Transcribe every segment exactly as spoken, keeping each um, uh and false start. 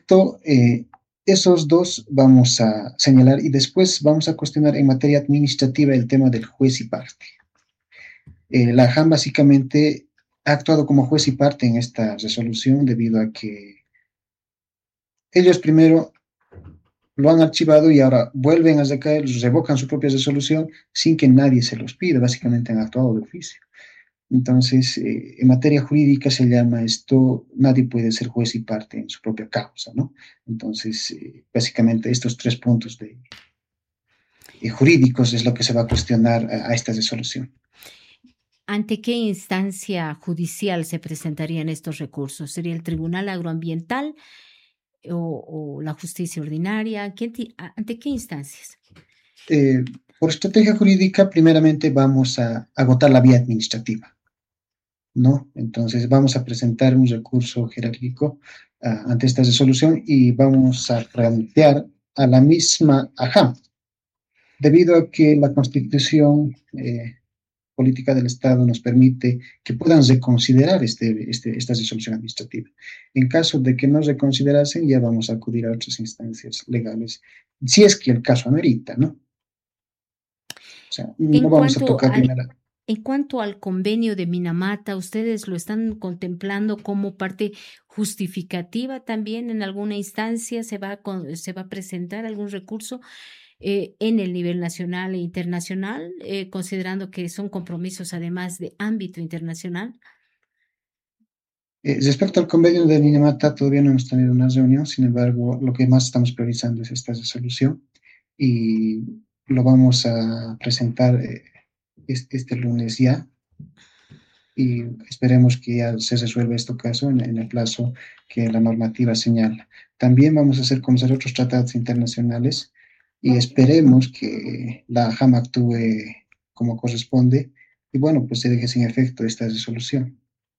respecto, eh, esos dos vamos a señalar y después vamos a cuestionar en materia administrativa el tema del juez y parte. Eh, la JAM básicamente ha actuado como juez y parte en esta resolución debido a que ellos primero lo han archivado y ahora vuelven a recaer, revocan su propia resolución sin que nadie se los pida, básicamente han actuado de oficio. Entonces, eh, en materia jurídica se llama esto, nadie puede ser juez y parte en su propia causa, ¿no? Entonces, eh, básicamente estos tres puntos de, eh, jurídicos es lo que se va a cuestionar a, a esta resolución. ¿Ante qué instancia judicial se presentarían estos recursos? ¿Sería el Tribunal Agroambiental o, o la justicia ordinaria? ¿Quién ti- a- ¿Ante qué instancias? Eh, por estrategia jurídica, primeramente vamos a agotar la vía administrativa, ¿no? Entonces vamos a presentar un recurso jerárquico uh, ante esta resolución y vamos a plantear a la misma AJAM, debido a que la Constitución eh, política del Estado nos permite que puedan reconsiderar este, este, esta resolución administrativa. En caso de que no reconsiderasen, ya vamos a acudir a otras instancias legales, si es que el caso amerita, ¿no? O sea, En no vamos a cuanto tocar al, primero. en cuanto al convenio de Minamata, ¿ustedes lo están contemplando como parte justificativa también en alguna instancia? ¿Se va a, con- se va a presentar algún recurso eh, en el nivel nacional e internacional, eh, considerando que son compromisos además de ámbito internacional? Eh, respecto al convenio de Minamata, todavía no hemos tenido una reunión, sin embargo, lo que más estamos priorizando es esta resolución y lo vamos a presentar eh, este, este lunes ya y esperemos que ya se resuelva este caso en, en el plazo que la normativa señala. También vamos a hacer conocer otros tratados internacionales y esperemos que la JAM actúe como corresponde y bueno, pues se deje sin efecto esta resolución.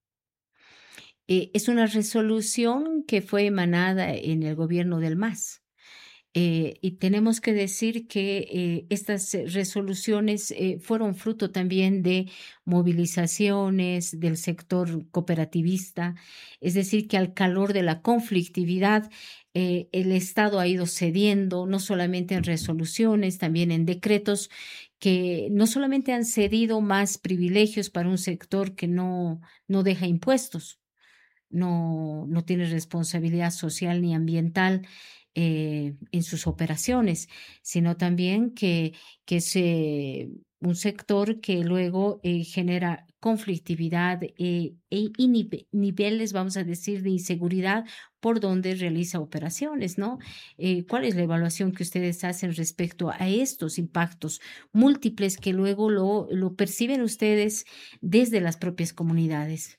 Eh, es una resolución que fue emanada en el gobierno del MAS. Eh, y tenemos que decir que eh, estas eh, resoluciones eh, fueron fruto también de movilizaciones del sector cooperativista, es decir, que al calor de la conflictividad, eh, el Estado ha ido cediendo, no solamente en resoluciones, también en decretos, que no solamente han cedido más privilegios para un sector que no, no deja impuestos, no, no tiene responsabilidad social ni ambiental eh, en sus operaciones, sino también que, que es eh, un sector que luego eh, genera conflictividad eh, e y nive- niveles, vamos a decir, de inseguridad por donde realiza operaciones, ¿no? Eh, ¿cuál es la evaluación que ustedes hacen respecto a estos impactos múltiples que luego lo, lo perciben ustedes desde las propias comunidades?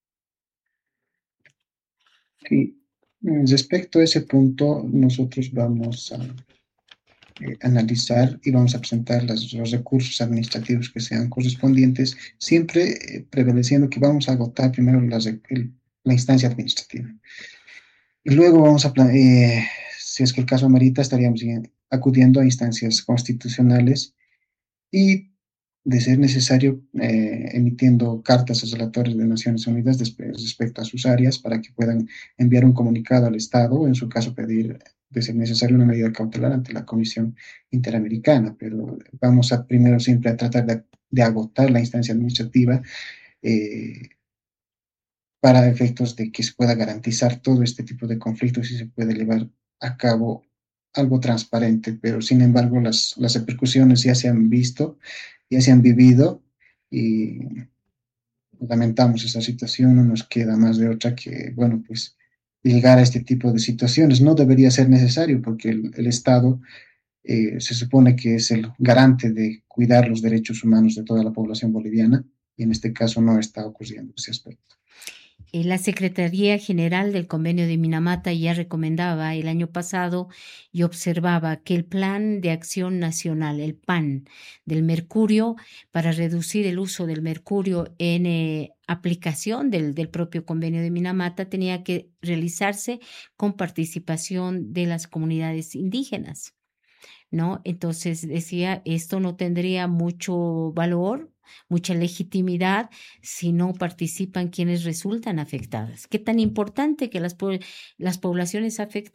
Y respecto a ese punto, nosotros vamos a eh, analizar y vamos a presentar las, los recursos administrativos que sean correspondientes, siempre eh, prevaleciendo que vamos a agotar primero las, el, la instancia administrativa. Y luego vamos a, eh, si es que el caso amerita, estaríamos acudiendo a instancias constitucionales y, de ser necesario, eh, emitiendo cartas a relatores de Naciones Unidas respecto a sus áreas para que puedan enviar un comunicado al Estado o, en su caso, pedir, de ser necesario, una medida cautelar ante la Comisión Interamericana. Pero vamos a primero siempre a tratar de, de agotar la instancia administrativa eh, para efectos de que se pueda garantizar todo este tipo de conflictos y se puede llevar a cabo algo transparente, pero sin embargo las, las repercusiones ya se han visto, ya se han vivido y lamentamos esa situación, no nos queda más de otra que, bueno, pues llegar a este tipo de situaciones. No debería ser necesario porque el, el Estado eh, se supone que es el garante de cuidar los derechos humanos de toda la población boliviana y en este caso no está ocurriendo ese aspecto. Eh, La Secretaría General del Convenio de Minamata ya recomendaba el año pasado y observaba que el Plan de Acción Nacional, el PAN del mercurio, para reducir el uso del mercurio en eh, aplicación del, del propio Convenio de Minamata, tenía que realizarse con participación de las comunidades indígenas. ¿No? Entonces decía, esto no tendría mucho valor, mucha legitimidad si no participan quienes resultan afectadas. Qué tan importante que las, las poblaciones afectadas